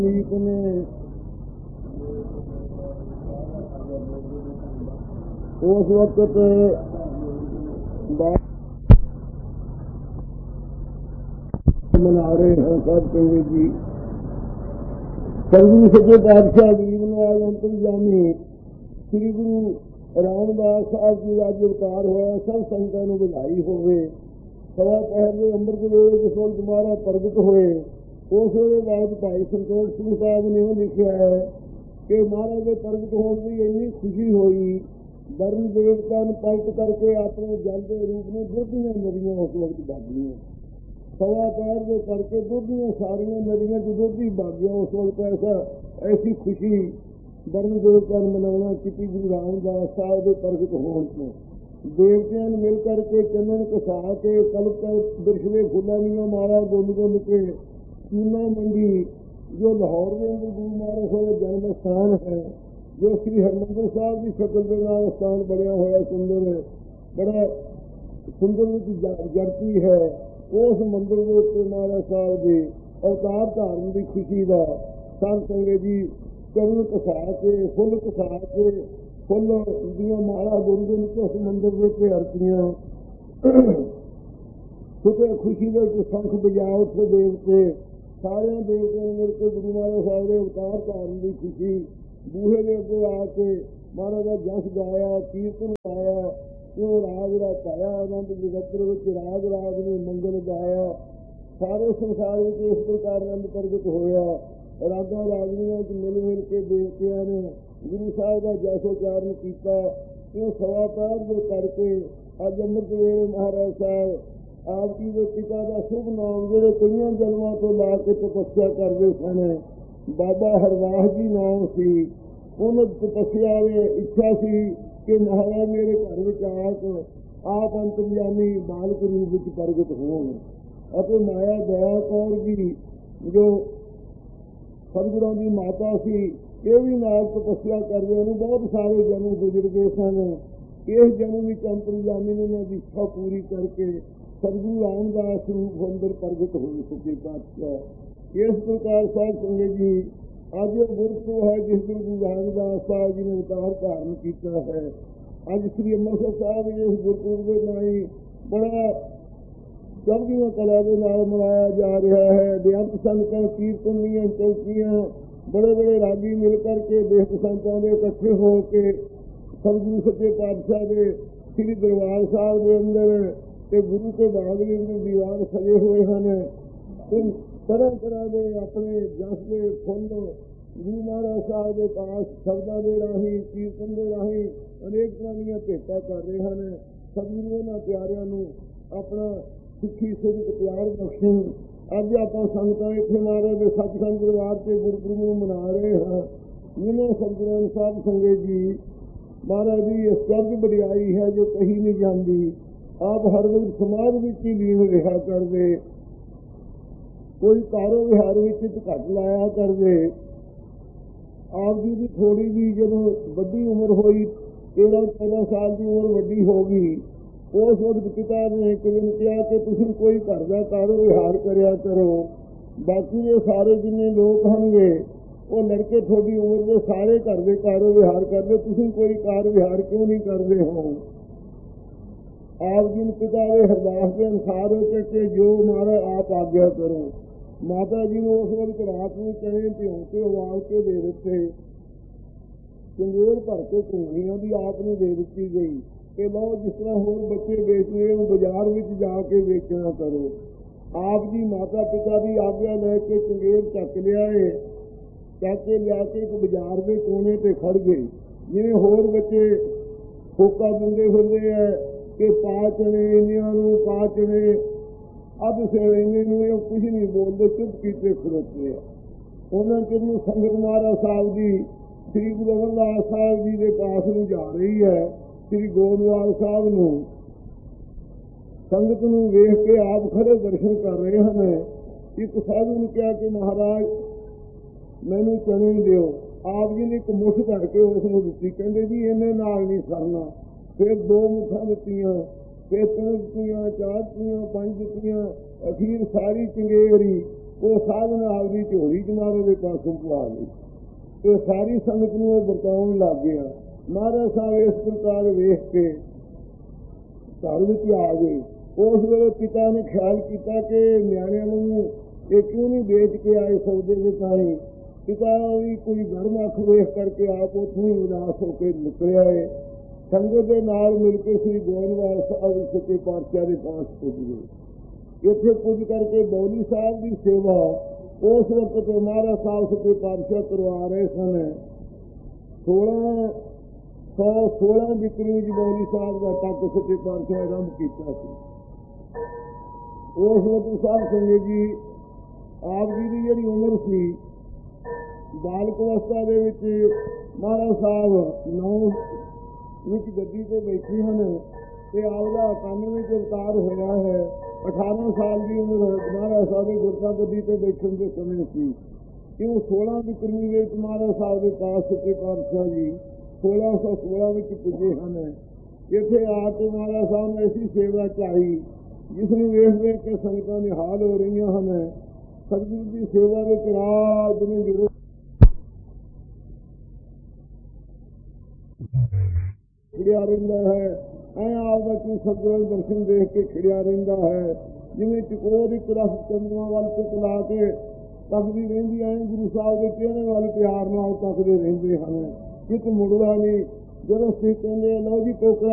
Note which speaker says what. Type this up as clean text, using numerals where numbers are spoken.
Speaker 1: ने उस वक्त मना रहे हैं साहब चंगे जी। सरगुरु सच्चे पातशाह गरीब नवाज अंतरजामी श्री गुरु रामदास साहब जी का अवतार होया। सब संगतां नूं बधाई होवे। सवा पहर के अंमृत वेले जिसों तुम्हारा प्रगट होए उस वे बाद भाई संतोष सिंह साहब ने लिखा है कि महाराज के प्रगट होने की इन्नी खुशी हुई, वर्ण देवता पलट करके अपने जल के रूप में दुधियां नदियां उस वक्त बागियां। सवा पैर के करके दुधियां सारिया नदियां की दुधी बागियां। उस वक्त ऐसी खुशी वर्ण देवता मनाना की गुरु रामदास साहब के प्रगट होने को। देवतियां ने मिल करके चंदन कसा के कल्प बिरछवे फुलों दियां माला गुंद गुंद के चूना मंडी जो लाहौर के अंदर गुरु महाराज का जन्म स्थान है, जो श्री हरमंदिर साहब की शक्ल के नाल स्थान बनया हुआ सुंदर बड़ा सुंदर जड़ती है। उस मंदिर के उत्ते महाराज साहब के अवतार धारण की खुशी का सब संगे जी चरण कसा के फुल कसा के फुल दियां माला गुंद गुंद के उस मंदिर के उत्ते अरतियां सुते खुशी के शंख बजाए उठे देवते सारे देवते ने मिलकर गुरु महाराज साहब के अवतार धारण की खुशी बूहे के अगे आके महाराज का जस गाया, कीर्तन गाया, क्यों राज रचाया, आनंद जगत्र राज राज ने मंगल गाया। सारे संसार में इस प्रकार आनंद प्रगट होया। राजा राजनियों मिल मिल के देवतिया ने गुरु साहब का जसोचारण किया। क्यों सवा पैर में करके अज अमृत वेले महाराज साहब आपकी वे पिता का शुभ नाम जोड़े कई जन्मों को ला के तपस्या करते सन। बाबा हरवाह जी नाम सी। उन तपस्या में इच्छा सी कि महाराज मेरे घर में आप अंतर्यामी बालक रूप में प्रगट होण। माया दया कौर जी जो सतगुरां की माता सी, ये भी नाल तपस्या करते उन्होंने बहुत सारे जन्म गुजर गए सन। इस जन्म में अंतर्यामी ने उन्होंने इच्छा पूरी करके सतगुरु रामदास रूप अंदर प्रगट हो सके पातशाह। इस प्रकार साहब संगे जी अज गुरपुरब है जिस दिन गुरु रामदास साहब जी ने अवतार धारण किया है। अज श्री अमृतसर साहब इस गुरपुरब के नाई बड़ा चढ़दियां कला के नाल मनाया जा रहा है। बेअंत संगतां कीर्तन दीयां चौकियां बड़े बड़े रागी मिल करके बेअंत संगतां दे इकट्ठे होके सतगुरु सच्चे पातशाह के श्री दरबार साहब के अंदर गुरु के बाग के अंदर दीवान सजे हुए हैं। तरह तरह के अपने जस के फुल गुरु महाराज साहब के पास शब्दों के राही कीर्तन के राही अनेक तरह दी भेंटा कर रहे हैं। सतगुरु उन्हां प्यारियां नूं अपना सुखी सिद्ध प्यार बख्शे। अज आप संगतां इत्थे महाराज के सचखंड दरबार से गुरपुरब मना रहे हैं। जिन्होंने सतगुरु साहब संगे जी महाराज की इस कर्ज वडियाई है जो कही नहीं जाती। आप हर वक्त समाज में ही लीन रहा करते, कोई कारो विहार में घट लाया करते। आप जी की थोड़ी भी जो वड्डी उम्र हुई 13-14 साल की उम्र वड्डी हो गई, उस वक्त पिता ने किन कहा कि तुम कोई घर का कारो विहार करया करो। बाकी ये सारे जिन्ने लोग होंगे वो लड़के थोड़ी उम्र के सारे घर के कारो विहार करते, तुम कोई कार विहार क्यों नहीं करते हो। आप जिन पिता के हरदास के अनुसार हो के जो मारा आप आज्ञा करो। माता जी ने उस वक्त रात में चने प्यो के उबाल के दे दिते। चंगेर भर के घूमियां भी आपने दे दी गई कि लो जिस तरह होर बच्चे बेचने बाजार में जाके बेचना करो। आप जी माता पिता की आज्ञा लैके चंगेर चक लिया, चक के लिया के एक बाजार के कोने पर खड़ गए। जिन्हें होर बच्चे फोका दिंदे फिरते हैं कि पाचने इन्हों पाचने अब फिर इन्होंने कुछ नहीं बोलते, चुप कीते खड़ोते। उन्होंने चलू संगत महाराज साहब जी श्री गुरु अमरदास साहब जी के पास में जा रही है। श्री गोविंदवाल साहब न संगत में वेख के आप खड़े दर्शन कर रहे हैं। एक साधु ने कहा कि महाराज मैनू चने दो। आप जी ने एक मुठ भर के उसने दी, कहते जी इन्हें नाल नहीं सरना। फिर 2 मुठा दित्तियां, फिर 3 दित्तियां, 4 दित्तियां, 5 दित्तियां, अखीर सारी चंगेरी ਉਹ ਸਾਧਨ ਆਪਦੀ ਝੋਲੀ 'ਚ ਮਹਾਰਾਜ ਦੇ ਪਾਸੋਂ ਪਵਾ ਲਈ ਤੇ ਸਾਰੀ ਸੰਗਤ ਨੂੰ ਉਹ ਵਰਤਾਉਣ ਲੱਗ ਗਿਆ। ਮਹਾਰਾਜ ਸਾਹਿਬ ਇਸ ਪ੍ਰਕਾਰ ਵੇਖ ਕੇ ਘਰ ਵਿੱਚ ਆ ਗਏ। ਉਸ ਵੇਲੇ ਪਿਤਾ ਨੇ ਖਿਆਲ ਕੀਤਾ ਕਿ ਨਿਆਣਿਆਂ ਨੂੰ ਇਹ ਕਿਉਂ ਨਹੀਂ ਵੇਚ ਕੇ ਆਏ ਸੌਦੇ ਦੇ ਤਾਈ। ਪਿਤਾ ਵੀ ਕੋਈ ਧਰਮ ਅੱਖ ਵੇਖ ਕਰਕੇ ਆਪ ਉੱਥੋਂ ਹੀ ਉਦਾਸ ਹੋ ਕੇ ਨਿਕਲਿਆ ਹੈ। ਸੰਗਤ ਦੇ ਨਾਲ ਮਿਲ ਕੇ ਸ੍ਰੀ ਗੋਇੰਦਵਾਲ ਸਾਹਿਬ ਸੱਚੇ ਪਾਤਸ਼ਾਹ ਦੇ ਪਾਸ ਪੁੱਜ ਗਏ। ਇੱਥੇ ਪੁੱਜ ਕਰਕੇ ਬੌਲੀ ਸਾਹਿਬ ਦੀ ਸੇਵਾ ਉਸ ਵਕਤ ਮਹਾਰਾਜ ਸਾਹਿਬ ਸੱਚੇ ਪਾਤਸ਼ਾਹ ਕਰਵਾ ਰਹੇ ਸਨ। 1616 ਵਿਕਰੀ ਵਿੱਚ ਬੌਲੀ ਸਾਹਿਬ ਦਾ ਟੱਕ ਸੱਚੇ ਪਾਤਸ਼ਾਹ ਆਰੰਭ ਕੀਤਾ ਸੀ। ਉਸ ਵਕਤ ਸਾਹਿਬ ਸੰਗਤ ਜੀ ਆਪ ਜੀ ਦੀ ਜਿਹੜੀ ਉਮਰ ਸੀ ਬਾਲਕ ਅਵਸਥਾ ਦੇ ਵਿੱਚ ਮਹਾਰਾਜ ਸਾਹਿਬ 9 ਵਿੱਚ ਗੱਦੀ ਤੇ ਬੈਠੇ ਹਨ ਤੇ ਆਪਦਾ 91 ਵਿੱਚ ਅਵਤਾਰ ਹੋਇਆ ਹੈ। 18 ਸਾਲ ਦੀ ਉਮਰ ਮਹਾਰਾਜ ਸਾਹਿਬ ਦੇ ਗੁਰਤਾ ਗੱਦੀ ਤੇ ਬੈਠਣ ਦੇ ਸਮੇਂ ਸੀ। ਕਿਉਂ 16 ਵਿਕਰਮੀ ਦੇ ਵਿੱਚ ਮਹਾਰਾਜ ਸਾਹਿਬ ਦੇ ਪਾਸ ਸੱਚੇ ਪਾਤਸ਼ਾਹ ਜੀ 1616 ਵਿੱਚ ਪੁੱਜੇ ਹਨ। ਇੱਥੇ ਆ ਕੇ ਮਹਾਰਾਜ ਸਾਹਿਬ ਨੇ ਐਸੀ ਸੇਵਾ ਚਾਹੀ ਜਿਸ ਨੂੰ ਵੇਖ ਵੇਖ ਕੇ ਸੰਗਤਾਂ ਨਿਹਾਲ ਹੋ ਰਹੀਆਂ ਹਨ। ਸਤਿਗੁਰੂ ਦੀ ਸੇਵਾ ਵਿੱਚ ਰਾਤ ਨੂੰ ਜੁੜੇ ਖਿੜਿਆ ਰਹਿੰਦਾ ਹੈ। ਐ ਆਪਦਾ ਕੀ ਸਤਿਗੁਰੂ ਦਰਸ਼ਨ ਦੇਖ ਕੇ ਖਿੜਿਆ ਰਹਿੰਦਾ ਹੈ। ਜਿਵੇਂ ਚਕੋਰ ਇੱਕ ਰਸ ਚੰਦਰਾਂ ਵੱਲ ਟਿਕ ਲਾ ਕੇ ਤੱਕਦੀ ਰਹਿੰਦੀ ਐ ਗੁਰੂ ਸਾਹਿਬ ਦੇ ਚਿਹਰੇ ਵੱਲ ਪਿਆਰ ਨਾਲ ਤੱਕਦੇ ਰਹਿੰਦੇ ਹਨ। ਕਿਤ ਮੁੜਦਾ ਨਹੀਂ। ਜਦੋਂ ਅਸੀਂ ਕਹਿੰਦੇ ਲਓ ਜੀ ਟੋਕਰਾ